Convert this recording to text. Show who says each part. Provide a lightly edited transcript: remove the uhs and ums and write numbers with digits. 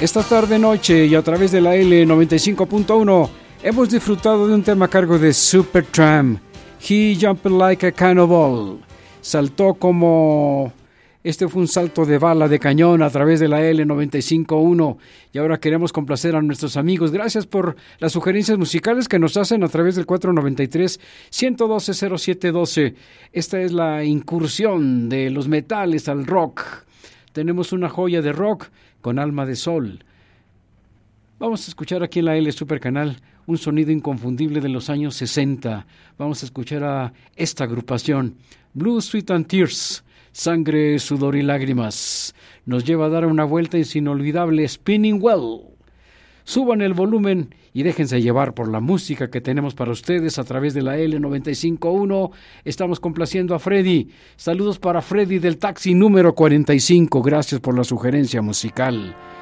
Speaker 1: Esta tarde noche y a través de la L95.1 hemos disfrutado de un tema a cargo de Supertramp. He Jumped Like a Cannonball. Saltó como... Este fue un salto de bala de cañón a través de la L95.1 y ahora queremos complacer a nuestros amigos. Gracias por las sugerencias musicales que nos hacen a través del 493-112-0712. Esta es la incursión de los metales al rock. Tenemos una joya de rock con alma de sol. Vamos a escuchar aquí en la L Super Canal un sonido inconfundible de los años 60. Vamos a escuchar a esta agrupación, Blood, Sweat and Tears. Sangre, sudor y lágrimas. Nos lleva a dar una vuelta en su inolvidable Spinning Well. Suban el volumen y déjense llevar por la música que tenemos para ustedes a través de la L95.1. Estamos complaciendo a Freddy. Saludos para Freddy del taxi número 45. Gracias por la sugerencia musical.